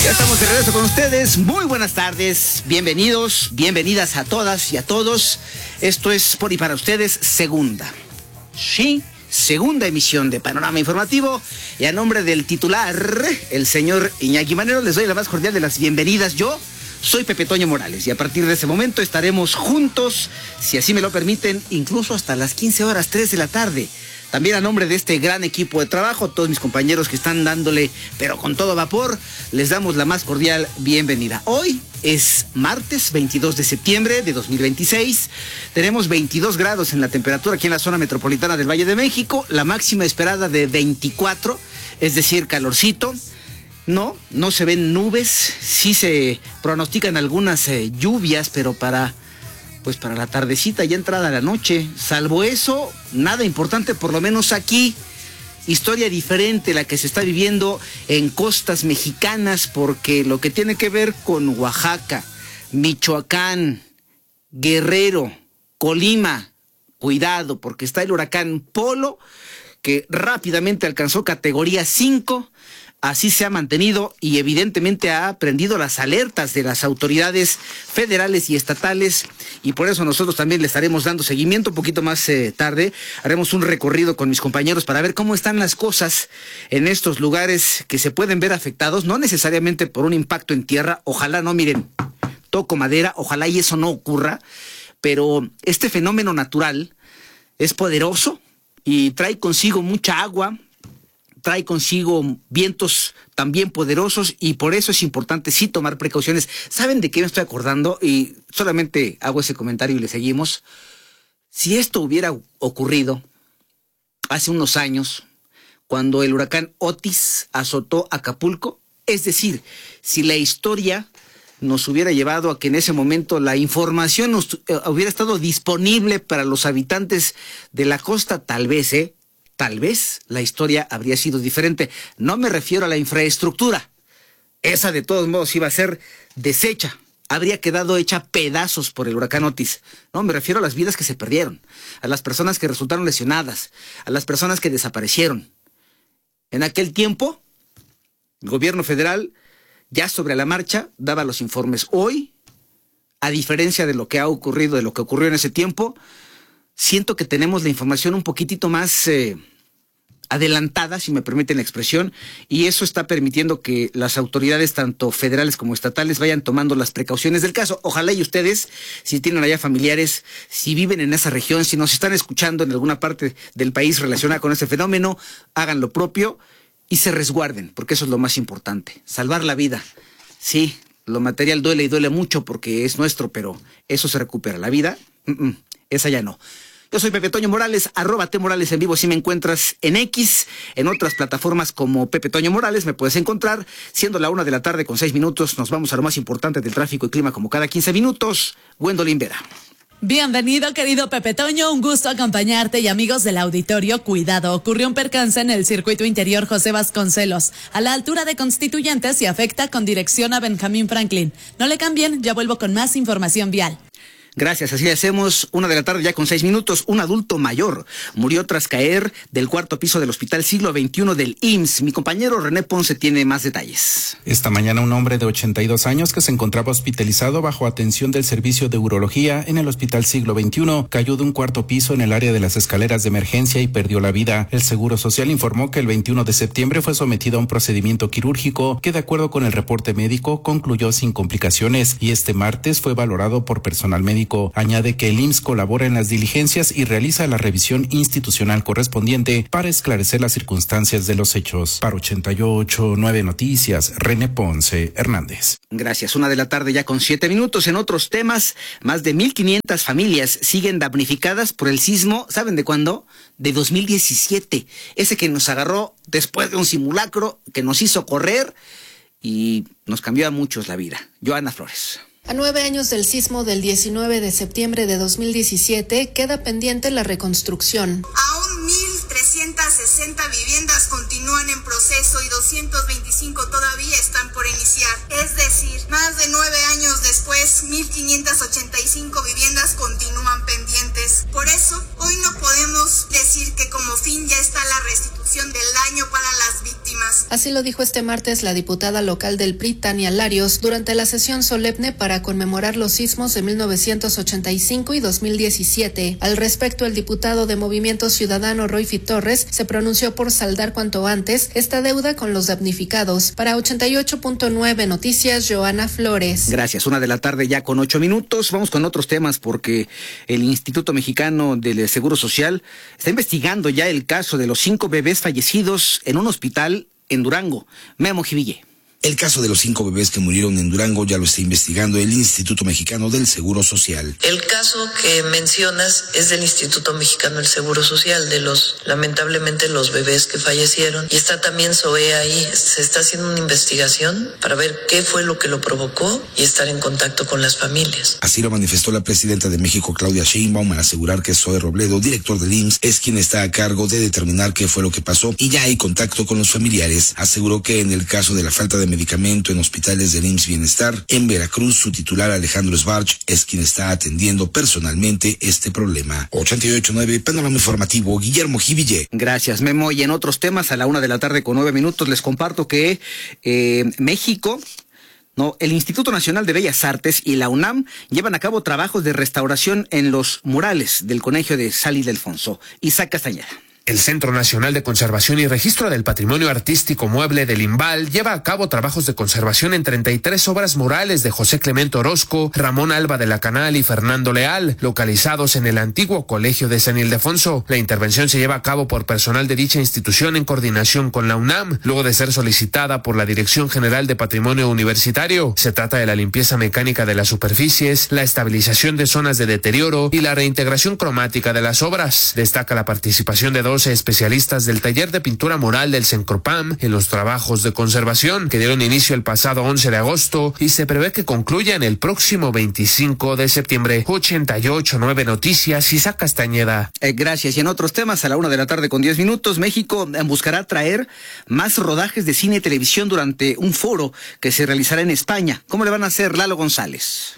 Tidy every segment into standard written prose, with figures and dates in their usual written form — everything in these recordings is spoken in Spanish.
Ya estamos de regreso con ustedes. Muy buenas tardes, bienvenidos, bienvenidas a todas y a todos. Esto es por y para ustedes, segunda emisión de Panorama Informativo. Y a nombre del titular, el señor Iñaki Manero, les doy la más cordial de las bienvenidas. Yo soy Pepe Toño Morales y a partir de ese momento estaremos juntos, si así me lo permiten, incluso hasta las 15 horas, 3 de la tarde. También a nombre de este gran equipo de trabajo, todos mis compañeros que están dándole, pero con todo vapor, les damos la más cordial bienvenida. Hoy es martes 22 de septiembre de 2026. Tenemos 22 grados en la temperatura aquí en la zona metropolitana del Valle de México. La máxima esperada de 24, es decir, calorcito. No se ven nubes. Sí se pronostican algunas lluvias, pero para la tardecita, ya entrada la noche. Salvo eso, nada importante, por lo menos aquí. Historia diferente la que se está viviendo en costas mexicanas, porque lo que tiene que ver con Oaxaca, Michoacán, Guerrero, Colima, cuidado, porque está el huracán Polo, que rápidamente alcanzó categoría 5. Así se ha mantenido y evidentemente ha prendido las alertas de las autoridades federales y estatales, y por eso nosotros también le estaremos dando seguimiento. Un poquito más tarde haremos un recorrido con mis compañeros para ver cómo están las cosas en estos lugares que se pueden ver afectados, no necesariamente por un impacto en tierra. Ojalá no, miren, toco madera, ojalá y eso no ocurra, pero este fenómeno natural es poderoso y trae consigo mucha agua, trae consigo vientos también poderosos, y por eso es importante sí tomar precauciones. ¿Saben de qué me estoy acordando? Y solamente hago ese comentario y le seguimos. Si esto hubiera ocurrido hace unos años, cuando el huracán Otis azotó Acapulco, es decir, si la historia nos hubiera llevado a que en ese momento la información hubiera estado disponible para los habitantes de la costa, tal vez la historia habría sido diferente. No me refiero a la infraestructura. Esa de todos modos iba a ser deshecha. Habría quedado hecha pedazos por el huracán Otis. No, me refiero a las vidas que se perdieron, a las personas que resultaron lesionadas, a las personas que desaparecieron. En aquel tiempo, el gobierno federal ya sobre la marcha daba los informes. Hoy, a diferencia de lo que ha ocurrido, de lo que ocurrió en ese tiempo, siento que tenemos la información un poquitito más adelantada, si me permiten la expresión, y eso está permitiendo que las autoridades, tanto federales como estatales, vayan tomando las precauciones del caso. Ojalá y ustedes, si tienen allá familiares, si viven en esa región, si nos están escuchando en alguna parte del país relacionada con este fenómeno, hagan lo propio y se resguarden, porque eso es lo más importante, salvar la vida. Sí, lo material duele y duele mucho porque es nuestro, pero eso se recupera. La vida, esa ya no. Yo soy Pepe Toño Morales, @T_Morales en vivo. Si me encuentras en X, en otras plataformas como Pepe Toño Morales, me puedes encontrar. Siendo la 1:06 nos vamos a lo más importante del tráfico y clima como cada 15 minutos. Gwendolyn Vera. Bienvenido, querido Pepe Toño, un gusto acompañarte. Y amigos del auditorio, cuidado, ocurrió un percance en el circuito interior José Vasconcelos, a la altura de Constituyentes, y afecta con dirección a Benjamín Franklin. No le cambien, ya vuelvo con más información vial. Gracias, así hacemos. 1:00 ya con 6 minutos. Un adulto mayor murió tras caer del 4º piso del Hospital Siglo XXI del IMSS. Mi compañero René Ponce tiene más detalles. Esta mañana un hombre de 82 años que se encontraba hospitalizado bajo atención del servicio de urología en el Hospital Siglo XXI cayó de un 4º piso en el área de las escaleras de emergencia y perdió la vida. El Seguro Social informó que el 21 de septiembre fue sometido a un procedimiento quirúrgico que, de acuerdo con el reporte médico, concluyó sin complicaciones, y este martes fue valorado por personal médico. Añade que el IMSS colabora en las diligencias y realiza la revisión institucional correspondiente para esclarecer las circunstancias de los hechos. Para 88.9 Noticias, René Ponce Hernández. Gracias. 1:00 ya con 7 minutos. En otros temas, más de 1,500 familias siguen damnificadas por el sismo. ¿Saben de cuándo? De 2017. Ese que nos agarró después de un simulacro que nos hizo correr y nos cambió a muchos la vida. Joana Flores. A 9 años del sismo del 19 de septiembre de 2017, queda pendiente la reconstrucción. Aún 1,360 viviendas continúan en proceso y 225 todavía están por iniciar. Es decir, más de 9 años después, 1,585 viviendas continúan pendientes. Por eso, hoy no podemos decir que como fin ya está la restitución del daño para las víctimas. víctimas. Así lo dijo este martes la diputada local del PRI, Tania Larios, durante la sesión solemne para conmemorar los sismos de 1985 y 2017. Al respecto, el diputado de Movimiento Ciudadano, Royfi Torres, se pronunció por saldar cuanto antes esta deuda con los damnificados. Para 88.9 Noticias, Joana Flores. Gracias, 1:00 p.m. ya con 8 minutos. Vamos con otros temas porque el Instituto Mexicano del Seguro Social está investigando ya el caso de los 5 bebés fallecidos en un hospital en Durango. Memo Jiville. El caso de los 5 bebés que murieron en Durango ya lo está investigando el Instituto Mexicano del Seguro Social. El caso que mencionas es del Instituto Mexicano del Seguro Social, lamentablemente los bebés que fallecieron. Y está también SOE ahí. Se está haciendo una investigación para ver qué fue lo que lo provocó y estar en contacto con las familias. Así lo manifestó la presidenta de México, Claudia Sheinbaum, al asegurar que Zoe Robledo, director del IMSS, es quien está a cargo de determinar qué fue lo que pasó y ya hay contacto con los familiares. Aseguró que en el caso de la falta de medicamento en hospitales del IMSS Bienestar, en Veracruz, su titular Alejandro Sbarch es quien está atendiendo personalmente este problema. 88.9, Panorama Informativo, Guillermo Jiville. Gracias, Memo. Y en otros temas, a la 1:00 p.m. con 9 minutos, les comparto que México... el Instituto Nacional de Bellas Artes y la UNAM llevan a cabo trabajos de restauración en los murales del Colegio de San Ildefonso. Isaac Castañeda. El Centro Nacional de Conservación y Registro del Patrimonio Artístico Mueble del INVAL lleva a cabo trabajos de conservación en 33 obras murales de José Clemente Orozco, Ramón Alba de la Canal y Fernando Leal, localizados en el antiguo Colegio de San Ildefonso. La intervención se lleva a cabo por personal de dicha institución en coordinación con la UNAM, luego de ser solicitada por la Dirección General de Patrimonio Universitario. Se trata de la limpieza mecánica de las superficies, la estabilización de zonas de deterioro y la reintegración cromática de las obras. Destaca la participación de 12 especialistas del taller de pintura mural del Cencropam en los trabajos de conservación que dieron inicio el pasado 11 de agosto y se prevé que concluyan el próximo 25 de septiembre. 88.9 Noticias, Isaac Castañeda. Gracias. Y en otros temas, a la 1:00 p.m. con 10 minutos, México buscará traer más rodajes de cine y televisión durante un foro que se realizará en España. ¿Cómo le van a hacer, Lalo González?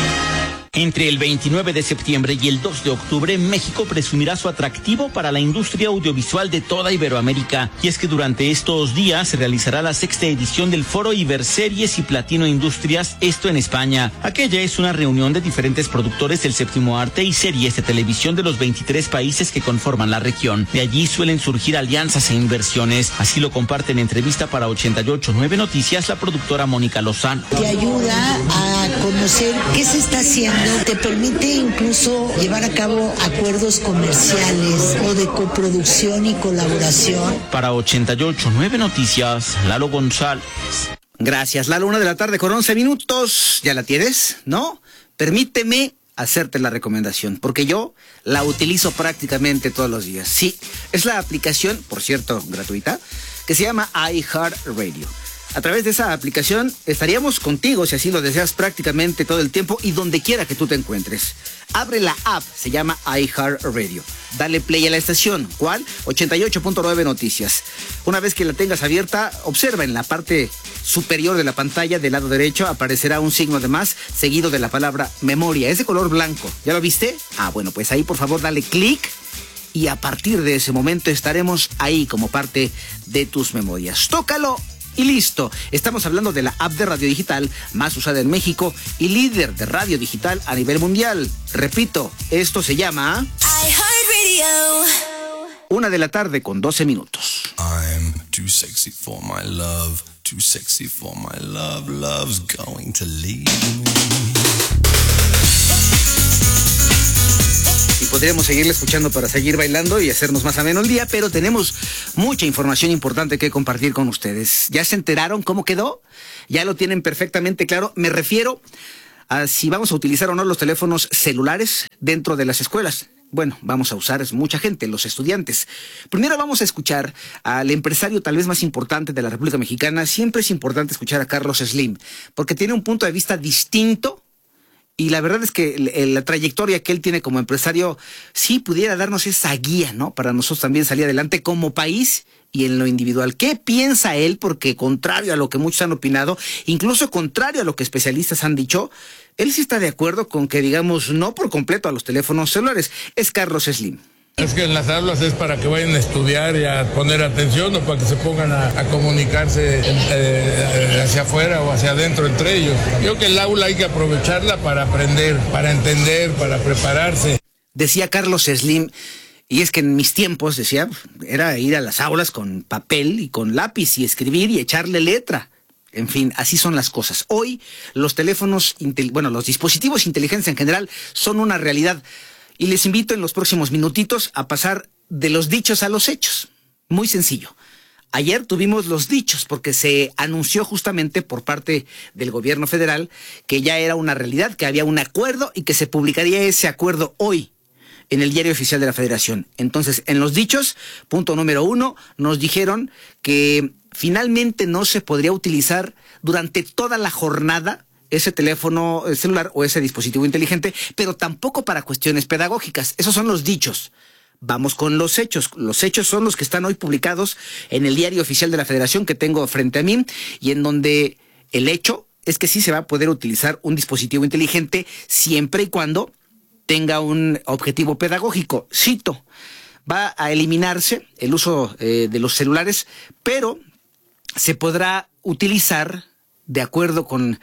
Entre el 29 de septiembre y el 2 de octubre, México presumirá su atractivo para la industria audiovisual de toda Iberoamérica. Y es que durante estos días se realizará la 6ª edición del Foro Iberseries y Platino Industrias, esto en España. Aquella es una reunión de diferentes productores del séptimo arte y series de televisión de los 23 países que conforman la región. De allí suelen surgir alianzas e inversiones. Así lo comparte en entrevista para 88.9 Noticias la productora Mónica Lozano. Te ayuda a conocer qué se está haciendo. Te permite incluso llevar a cabo acuerdos comerciales o de coproducción y colaboración. Para 88.9 Noticias, Lalo González. Gracias, Lalo. 1:00 p.m. con 11 minutos. ¿Ya la tienes? ¿No? Permíteme hacerte la recomendación, porque yo la utilizo prácticamente todos los días. Sí, es la aplicación, por cierto, gratuita, que se llama iHeartRadio. A través de esa aplicación estaríamos contigo, si así lo deseas, prácticamente todo el tiempo y donde quiera que tú te encuentres. Abre la app, se llama iHeartRadio. Dale play a la estación. ¿Cuál? 88.9 Noticias. Una vez que la tengas abierta, observa en la parte superior de la pantalla, del lado derecho, aparecerá un signo de más, seguido de la palabra memoria. Es de color blanco. ¿Ya lo viste? Bueno, pues ahí por favor dale clic. Y a partir de ese momento estaremos ahí como parte de tus memorias. Tócalo. Y listo, estamos hablando de la app de radio digital más usada en México y líder de radio digital a nivel mundial. Repito, esto se llama iHeartRadio. 1:00 p.m. con 12 minutos. I'm too sexy for my love, too sexy for my love, love's going to leave me. Y podríamos seguirle escuchando para seguir bailando y hacernos más ameno el día, pero tenemos mucha información importante que compartir con ustedes. ¿Ya se enteraron cómo quedó? ¿Ya lo tienen perfectamente claro? Me refiero a si vamos a utilizar o no los teléfonos celulares dentro de las escuelas. Bueno, vamos a usar, es mucha gente, los estudiantes. Primero vamos a escuchar al empresario tal vez más importante de la República Mexicana. Siempre es importante escuchar a Carlos Slim, porque tiene un punto de vista distinto. Y la verdad es que la trayectoria que él tiene como empresario sí pudiera darnos esa guía, ¿no? Para nosotros también salir adelante como país y en lo individual. ¿Qué piensa él? Porque contrario a lo que muchos han opinado, incluso contrario a lo que especialistas han dicho, él sí está de acuerdo con que digamos no por completo a los teléfonos celulares. Es Carlos Slim. Es que en las aulas es para que vayan a estudiar y a poner atención, o para que se pongan a comunicarse hacia afuera o hacia adentro entre ellos. Yo creo que el aula hay que aprovecharla para aprender, para entender, para prepararse. Decía Carlos Slim, y es que en mis tiempos, decía, era ir a las aulas con papel y con lápiz y escribir y echarle letra. En fin, así son las cosas. Hoy los teléfonos, los dispositivos inteligentes en general son una realidad. Y les invito en los próximos minutitos a pasar de los dichos a los hechos. Muy sencillo. Ayer tuvimos los dichos porque se anunció justamente por parte del gobierno federal que ya era una realidad, que había un acuerdo y que se publicaría ese acuerdo hoy en el Diario Oficial de la Federación. Entonces, en los dichos, punto número 1, nos dijeron que finalmente no se podría utilizar durante toda la jornada ese teléfono celular o ese dispositivo inteligente, pero tampoco para cuestiones pedagógicas. Esos son los dichos. Vamos con los hechos. Los hechos son los que están hoy publicados en el Diario Oficial de la Federación que tengo frente a mí, y en donde el hecho es que sí se va a poder utilizar un dispositivo inteligente siempre y cuando tenga un objetivo pedagógico. Cito, va a eliminarse el uso de los celulares, pero se podrá utilizar de acuerdo con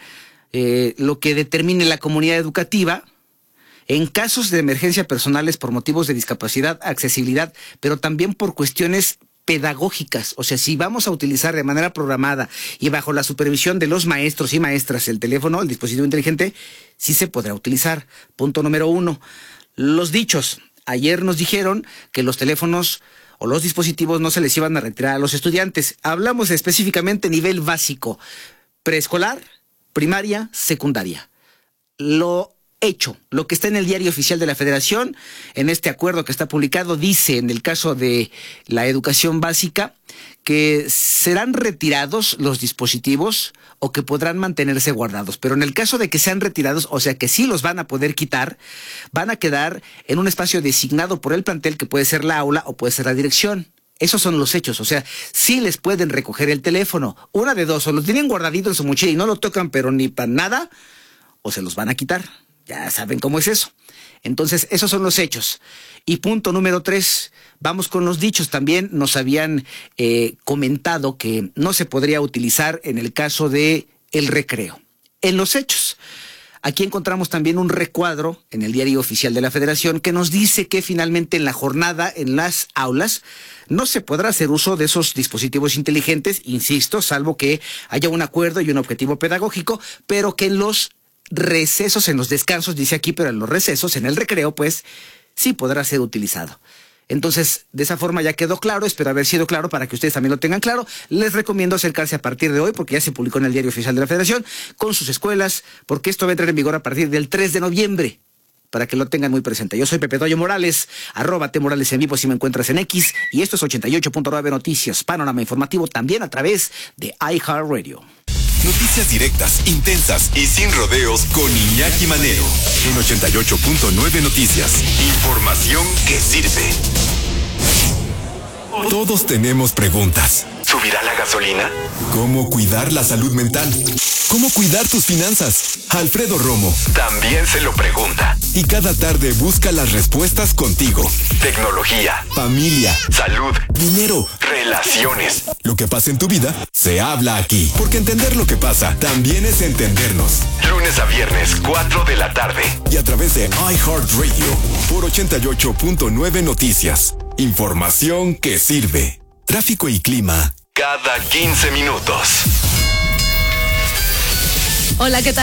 lo que determine la comunidad educativa en casos de emergencia personales por motivos de discapacidad, accesibilidad, pero también por cuestiones pedagógicas. O sea, si vamos a utilizar de manera programada y bajo la supervisión de los maestros y maestras el teléfono, el dispositivo inteligente, sí se podrá utilizar. Punto número 1. Los dichos. Ayer nos dijeron que los teléfonos o los dispositivos no se les iban a retirar a los estudiantes. Hablamos específicamente a nivel básico, preescolar, primaria, secundaria. Lo hecho, lo que está en el Diario Oficial de la Federación, en este acuerdo que está publicado, dice en el caso de la educación básica que serán retirados los dispositivos o que podrán mantenerse guardados. Pero en el caso de que sean retirados, o sea que sí los van a poder quitar, van a quedar en un espacio designado por el plantel, que puede ser la aula o puede ser la dirección. Esos son los hechos, o sea, sí les pueden recoger el teléfono. Una de dos, o lo tienen guardadito en su mochila y no lo tocan, pero ni para nada, o se los van a quitar. Ya saben cómo es eso. Entonces, esos son los hechos. Y punto número 3, vamos con los dichos. También nos habían comentado que no se podría utilizar en el caso de el recreo. En los hechos, aquí encontramos también un recuadro en el Diario Oficial de la Federación que nos dice que finalmente en la jornada, en las aulas, no se podrá hacer uso de esos dispositivos inteligentes, insisto, salvo que haya un acuerdo y un objetivo pedagógico, pero que en los recesos, en los descansos, dice aquí, pero en los recesos, en el recreo, pues, sí podrá ser utilizado. Entonces, de esa forma ya quedó claro, espero haber sido claro para que ustedes también lo tengan claro. Les recomiendo acercarse a partir de hoy, porque ya se publicó en el Diario Oficial de la Federación, con sus escuelas, porque esto va a entrar en vigor a partir del 3 de noviembre, para que lo tengan muy presente. Yo soy Pepe Toño Morales, @T_Morales en vivo si me encuentras en X, y esto es 88.9 Noticias, panorama informativo también a través de iHeartRadio. Noticias directas, intensas y sin rodeos con Iñaki Manero. En 88.9 Noticias. Información que sirve. Todos tenemos preguntas. ¿Subirá la gasolina? ¿Cómo cuidar la salud mental? ¿Cómo cuidar tus finanzas? Alfredo Romo también se lo pregunta. Y cada tarde busca las respuestas contigo. Tecnología, familia, salud, dinero, relaciones. Lo que pasa en tu vida se habla aquí. Porque entender lo que pasa también es entendernos. Lunes a viernes, 4 de la tarde. Y a través de iHeartRadio por 88.9 Noticias. Información que sirve. Tráfico y clima cada 15 minutos. Hola, ¿qué tal?